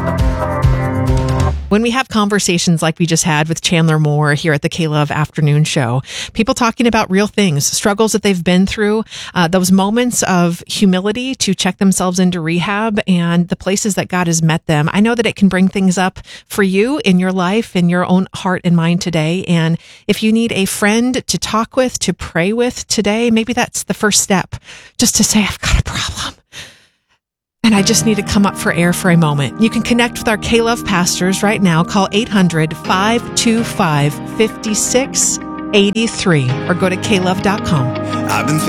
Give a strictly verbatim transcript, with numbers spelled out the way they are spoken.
When we have conversations like we just had with Chandler Moore here at the K-Love Afternoon Show, people talking about real things, struggles that they've been through, uh, those moments of humility to check themselves into rehab and the places that God has met them. I know that it can bring things up for you in your life, in your own heart and mind today. And if you need a friend to talk with, to pray with today, maybe that's the first step, just to say, I've got a problem. And I just need to come up for air for a moment. You can connect with our K-Love pastors right now. Call eight hundred, five two five, five six eight three or go to k love dot com. I've been